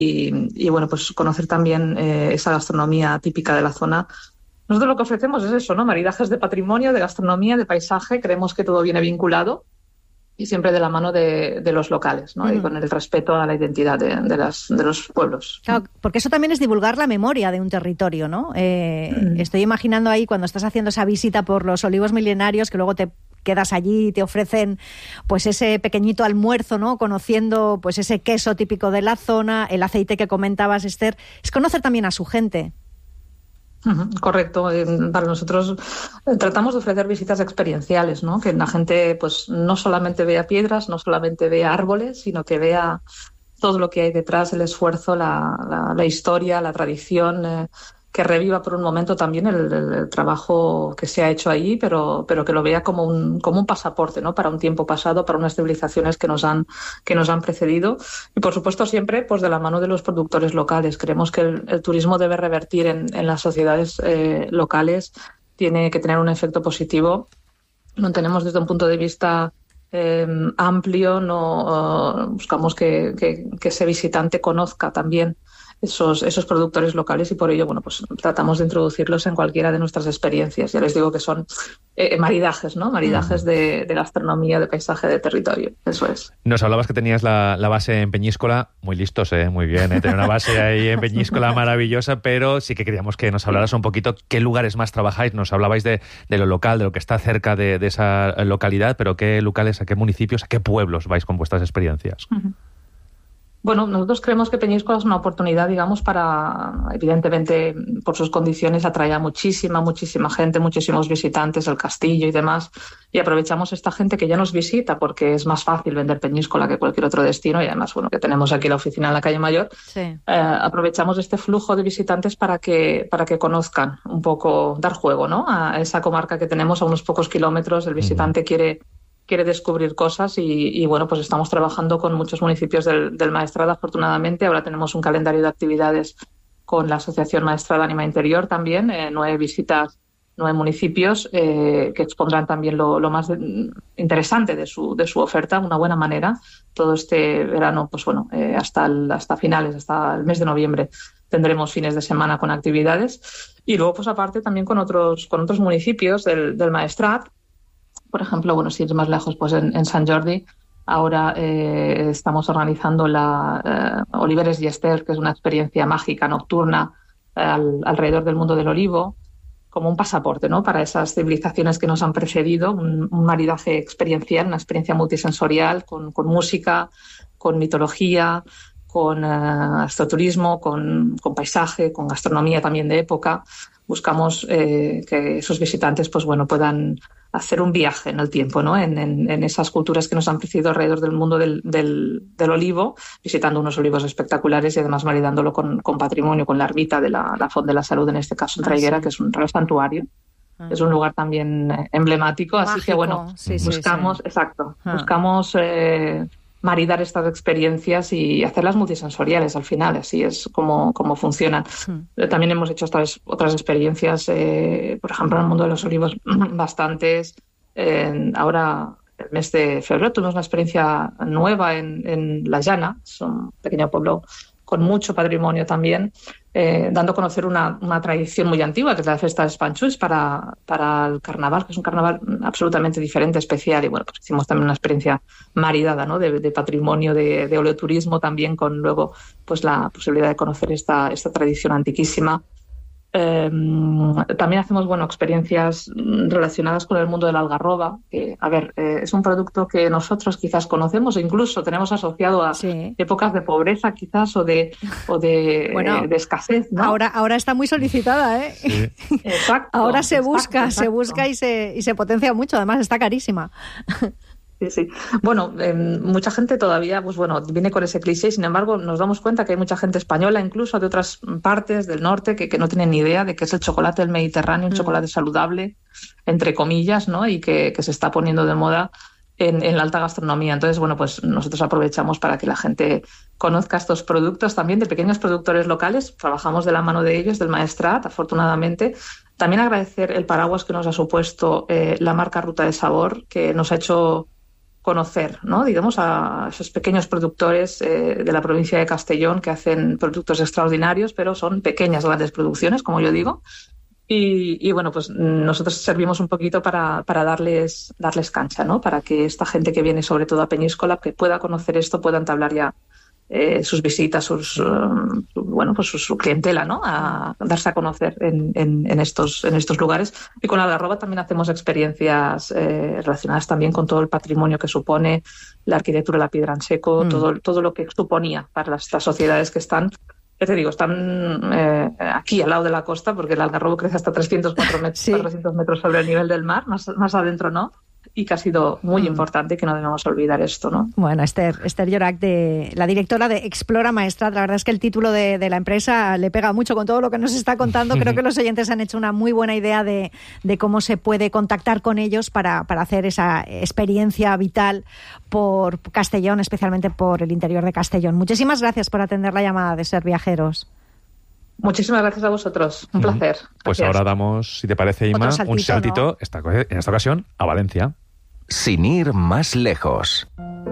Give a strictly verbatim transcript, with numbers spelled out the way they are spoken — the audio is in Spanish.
y, y bueno, pues conocer también eh, esa gastronomía típica de la zona. Nosotros lo que ofrecemos es eso, ¿no? Maridajes de patrimonio, de gastronomía, de paisaje. Creemos que todo viene vinculado y siempre de la mano de, de los locales, ¿no? Uh-huh. Y con el respeto a la identidad de, de, las, de los pueblos. Claro, porque eso también es divulgar la memoria de un territorio, ¿no? Eh, uh-huh. Estoy imaginando ahí cuando estás haciendo esa visita por los olivos milenarios, que luego te quedas allí y te ofrecen pues ese pequeñito almuerzo, ¿no? Conociendo pues ese queso típico de la zona, el aceite que comentabas, Esther. Es conocer también a su gente. Uh-huh, correcto. Para nosotros tratamos de ofrecer visitas experienciales, ¿no? Que la gente pues no solamente vea piedras, no solamente vea árboles, sino que vea todo lo que hay detrás, el esfuerzo, la, la, la historia, la tradición, eh, que reviva por un momento también el, el, el trabajo que se ha hecho ahí, pero, pero que lo vea como un, como un pasaporte, ¿no? Para un tiempo pasado, para unas civilizaciones que nos han, que nos han precedido. Y por supuesto siempre pues de la mano de los productores locales. Creemos que el, el turismo debe revertir en, en las sociedades eh, locales, tiene que tener un efecto positivo. Lo tenemos desde un punto de vista eh, amplio, no uh, buscamos que, que, que ese visitante conozca también Esos, esos productores locales y por ello, bueno, pues tratamos de introducirlos en cualquiera de nuestras experiencias. Ya les digo que son eh, maridajes, ¿no? Maridajes de, de gastronomía, de paisaje, de territorio. Eso es. Nos hablabas que tenías la, la base en Peñíscola. Muy listos, ¿eh? Muy bien, ¿eh? Tener una base ahí en Peñíscola maravillosa, pero sí que queríamos que nos hablaras un poquito qué lugares más trabajáis. Nos hablabais de, de lo local, de lo que está cerca de, de esa localidad, pero qué locales, a qué municipios, a qué pueblos vais con vuestras experiencias. Uh-huh. Bueno, nosotros creemos que Peñíscola es una oportunidad, digamos, para, evidentemente, por sus condiciones, atrae a muchísima, muchísima gente, muchísimos visitantes al castillo y demás, y aprovechamos esta gente que ya nos visita porque es más fácil vender Peñíscola que cualquier otro destino, y además, bueno, que tenemos aquí la oficina en la calle Mayor, sí. eh, aprovechamos este flujo de visitantes para que, para que conozcan un poco, dar juego, ¿no? A esa comarca que tenemos a unos pocos kilómetros, el visitante uh-huh. quiere... quiere descubrir cosas y, y bueno, pues estamos trabajando con muchos municipios del, del Maestrat, afortunadamente. Ahora tenemos un calendario de actividades con la Asociación Maestrat Ánima Interior también, eh, nueve visitas, nueve municipios eh, que expondrán también lo, lo más de, interesante de su, de su oferta, una buena manera. Todo este verano, pues bueno, eh, hasta, el, hasta finales, hasta el mes de noviembre, tendremos fines de semana con actividades. Y luego, pues aparte, también con otros, con otros municipios del, del Maestrat. Por ejemplo, bueno, si es más lejos, pues en, en Sant Jordi, ahora eh, estamos organizando la eh, Oliveres y Esther, que es una experiencia mágica nocturna eh, al, alrededor del mundo del olivo, como un pasaporte, ¿no? Para esas civilizaciones que nos han precedido, un, un maridaje experiencial, una experiencia multisensorial, con, con música, con mitología, con uh, astroturismo, con, con paisaje, con gastronomía también de época. Buscamos eh, que esos visitantes, pues bueno, puedan hacer un viaje en el tiempo, ¿no? En, en, en esas culturas que nos han precedido alrededor del mundo del, del, del olivo, visitando unos olivos espectaculares y además maridándolo con, con patrimonio, con la ermita de la, la Font de la Salud, en este caso en Traiguera, ah, sí. que es un real santuario. Ah. Es un lugar también emblemático, Mágico. Así que bueno, sí, buscamos, sí, sí. exacto, ah. buscamos eh, maridar estas experiencias y hacerlas multisensoriales al final, así es como, como funcionan. Mm. También hemos hecho otras, otras experiencias, eh, por ejemplo, en el mundo de los olivos, bastantes. Eh, ahora, el mes de febrero, tuvimos una experiencia nueva en, en La Llana, es un pequeño pueblo con mucho patrimonio también, eh, dando a conocer una, una tradición muy antigua, que es la fiesta de Espanxús para, para el carnaval, que es un carnaval absolutamente diferente, especial, y bueno, pues hicimos también una experiencia maridada, ¿no? de, de patrimonio, de, de oleoturismo también, con luego pues la posibilidad de conocer esta, esta tradición antiquísima. Eh, también hacemos bueno experiencias relacionadas con el mundo de la algarroba, que a ver, eh, es un producto que nosotros quizás conocemos e incluso tenemos asociado a sí. épocas de pobreza quizás o de o de, bueno, eh, de escasez, ¿no? Ahora, ahora está muy solicitada, ¿eh? Sí. Exacto. Ahora se exacto, busca, exacto. se busca y se, y se potencia mucho, además está carísima. Sí, sí. Bueno, eh, mucha gente todavía, pues bueno, viene con ese cliché, sin embargo, nos damos cuenta que hay mucha gente española, incluso de otras partes del norte, que, que no tienen ni idea de que es el chocolate del Mediterráneo, un mm. chocolate saludable, entre comillas, ¿no? Y que, que se está poniendo de moda en, en la alta gastronomía. Entonces, bueno, pues nosotros aprovechamos para que la gente conozca estos productos también de pequeños productores locales. Trabajamos de la mano de ellos, del Maestrat, afortunadamente. También agradecer el paraguas que nos ha supuesto eh, la marca Ruta de Sabor, que nos ha hecho conocer, ¿no? Digamos, a esos pequeños productores eh, de la provincia de Castellón que hacen productos extraordinarios, pero son pequeñas, grandes producciones, como yo digo. Y, y bueno, pues nosotros servimos un poquito para, para darles, darles cancha, ¿no? Para que esta gente que viene sobre todo a Peñíscola, que pueda conocer esto, pueda entablar ya eh, sus visitas, sus, uh, bueno, pues su, su clientela, ¿no? A darse a conocer en, en, en, estos, en estos lugares. Y con Algarroba también hacemos experiencias eh, relacionadas también con todo el patrimonio que supone la arquitectura de la piedra en seco, mm. todo, todo lo que suponía para las, las sociedades que están. Ya te digo, están eh, aquí al lado de la costa, porque el Algarrobo crece hasta trescientos cuatro metros, sí. cuatrocientos metros sobre el nivel del mar, más, más adentro no, y que ha sido muy mm. importante, que no debemos olvidar esto, ¿no? Bueno, Esther, Esther Llorac, de, la directora de Explora Maestrat, la verdad es que el título de, de la empresa le pega mucho con todo lo que nos está contando. Creo que los oyentes han hecho una muy buena idea de, de cómo se puede contactar con ellos para, para hacer esa experiencia vital por Castellón, especialmente por el interior de Castellón. Muchísimas gracias por atender la llamada de Ser Viajeros. Muchísimas gracias a vosotros. Un placer. Pues gracias. ahora damos, si te parece, Ima, saltito, un saltito, ¿no? esta, en esta ocasión, a Valencia. Sin ir más lejos.